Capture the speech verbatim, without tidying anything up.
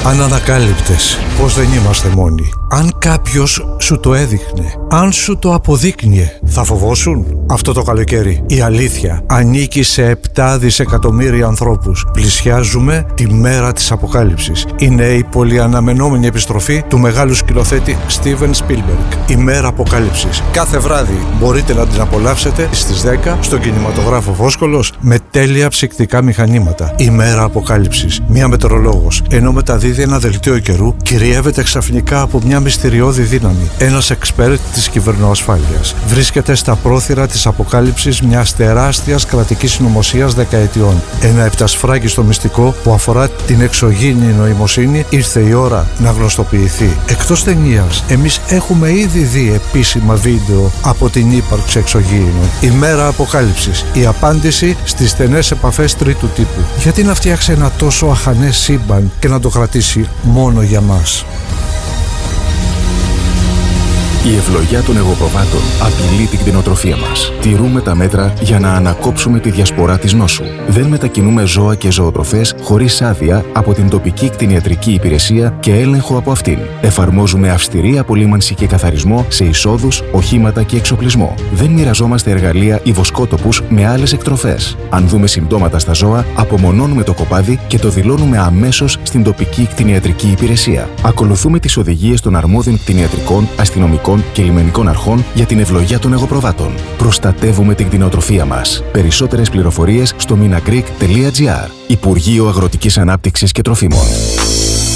Αν ανακάλυπτες πως δεν είμαστε μόνοι, αν κάποιος σου το έδειχνε, αν σου το αποδείκνυε, θα φοβόσουν? Αυτό το καλοκαίρι η αλήθεια ανήκει σε επτά δισεκατομμύρια ανθρώπους. Πλησιάζουμε τη μέρα της αποκάλυψης. Είναι η πολυαναμενόμενη επιστροφή του μεγάλου σκηνοθέτη Steven Spielberg. Η μέρα αποκάλυψης. Κάθε βράδυ μπορείτε να την απολαύσετε στις δέκα στον κινηματογράφο Βόσκολος με τέλεια ψυκτικά μηχανήματα. Η μέρα αποκάλυψης. Μία μετεωρολόγος, ενώ μεταδίδει ένα δελτίο καιρού, κυριεύεται ξαφνικά από μια μυστηριώδη δύναμη. Ένας εξπέρτ της κυβερνοασφάλειας βρίσκεται στα πρόθυρα της αποκάλυψης μιας τεράστιας κρατικής συνωμοσίας δεκαετιών. Ένα επτασφράγιστο μυστικό που αφορά την εξωγήινη νοημοσύνη ήρθε η ώρα να γνωστοποιηθεί. Εκτός ταινίας, εμείς έχουμε ήδη δει επίσημα βίντεο από την ύπαρξη εξωγήινων. Η μέρα αποκάλυψης. Η απάντηση στις στενές επαφές τρίτου τύπου. Γιατί να φτιάξει ένα τόσο αχανές σύμπαν και να το κρατήσει μόνο για μας? Η ευλογιά των εγωπροβάτων απειλεί την κτηνοτροφία μας. Τηρούμε τα μέτρα για να ανακόψουμε τη διασπορά της νόσου. Δεν μετακινούμε ζώα και ζωοτροφές χωρίς άδεια από την τοπική κτηνιατρική υπηρεσία και έλεγχο από αυτήν. Εφαρμόζουμε αυστηρή απολύμανση και καθαρισμό σε εισόδους, οχήματα και εξοπλισμό. Δεν μοιραζόμαστε εργαλεία ή βοσκότοπους με άλλες εκτροφές. Αν δούμε συμπτώματα στα ζώα, απομονώνουμε το κοπάδι και το δηλώνουμε αμέσως στην τοπική κτηνιατρική υπηρεσία. Ακολουθούμε τις οδηγίες των αρμόδιων κτηνιατρικών, αστυνομικών και λιμενικών αρχών για την ευλογιά των εγωπροβάτων. Προστατεύουμε την κτηνοτροφία μας. Περισσότερες πληροφορίες στο minagreek τελεία gr. Υπουργείο Αγροτικής Ανάπτυξης και Τροφίμων.